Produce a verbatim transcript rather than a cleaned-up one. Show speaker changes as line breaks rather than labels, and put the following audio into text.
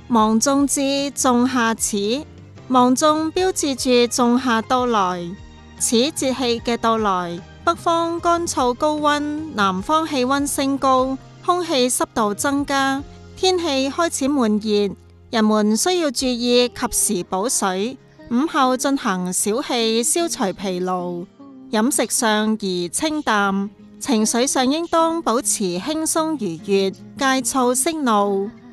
芒種至，仲夏始。芒種標誌住仲夏到來。此節氣嘅到來，北方乾燥高溫，南方氣溫升高，空氣濕度增加，天氣開始悶熱，人們需要注意及時補水，午後進行小憩消除疲勞。飲食上宜清淡，情緒上應當保持輕鬆愉悅，戒躁息怒。